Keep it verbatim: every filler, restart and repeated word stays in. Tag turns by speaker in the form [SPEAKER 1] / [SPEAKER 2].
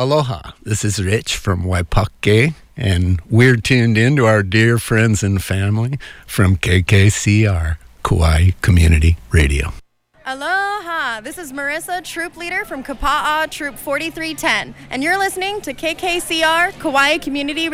[SPEAKER 1] Aloha, this is Rich from Waipuke, and we're tuned in to our dear friends and family from K K C R, Kauai Community Radio.
[SPEAKER 2] Aloha, this is Marissa, troop leader from Kapa'a Troop forty-three ten, and you're listening to K K C R, Kauai Community Radio.